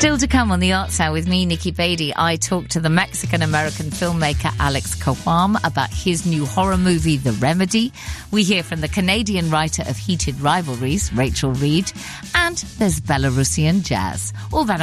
Still to come on the Art Hour with me, Nikki Beatty, I talk to the Mexican-American filmmaker Alex Kawam about his new horror movie, The Remedy. We hear from the Canadian writer of Heated Rivalries, Rachel Reed, and there's Belarusian jazz. All that